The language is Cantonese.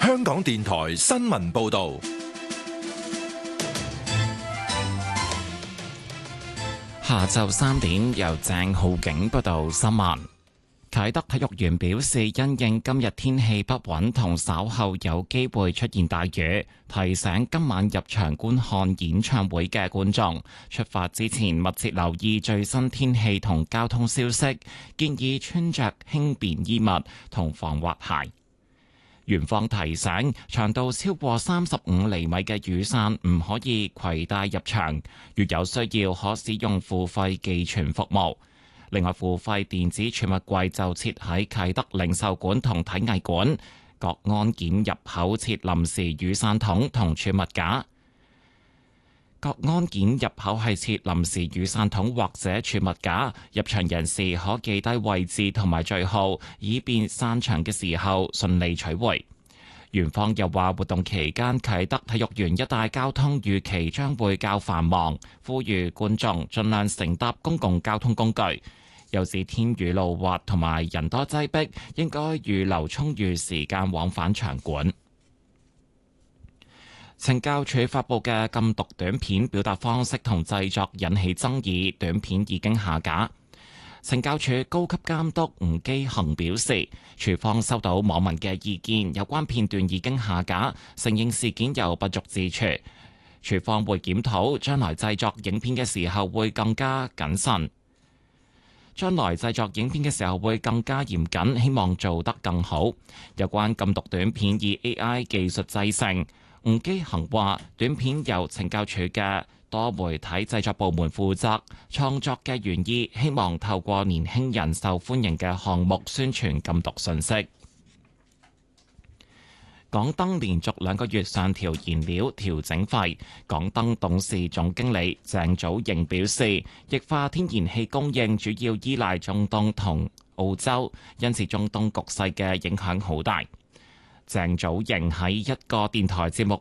香港電台新聞報道。 下晝3點，由鄭浩景報道新聞。啟德體育園表示，因應今日天氣不穩同稍後有機會出現大雨，提醒今晚入場觀看演唱會嘅觀眾，出發之前密切留意最新天氣同交通消息，建議穿着輕便衣物同防滑鞋。園方提醒，長度超過35厘米嘅雨傘唔可以攜帶入場，如有需要可使用付費寄存服務。另外，付費電子儲物櫃就設喺啟德領售館同體藝館，各安檢入口設臨時雨傘筒同儲物架。各安檢入口係設臨時雨傘筒或者儲物架，入場人士可記低位置同埋序號，以便散場嘅時候順利取回。園方又話，活動期間啟德體育園一帶交通預期將會較繁忙，呼籲觀眾盡量乘搭公共交通工具。又指天雨路滑同埋人多擠迫，應該預留充裕時間往返場館。懲教署發布嘅禁毒短片表達方式同製作引起爭議，短片已經下架。懲教署高級監督吳基恒表示，署方收到網民嘅意見，有關片段已經下架，承認事件有不足之處。署方會檢討，將來製作影片嘅時候會更加謹慎。將來製作影片嘅時候會更加嚴謹，希望做得更好。有關禁毒短片以 AI 技術製成，吳基恒話短片由懲教署嘅多媒體製作部門負責，創作嘅原意希望透過年輕人受歡迎嘅項目宣傳禁毒信息。港燈連續2個月上調燃料調整費，港燈董事總經理鄭祖瑩表示，液化天然氣供應主要依賴中東同澳洲，因此中東局勢嘅影響好大。鄭祖瑩喺一個電台節目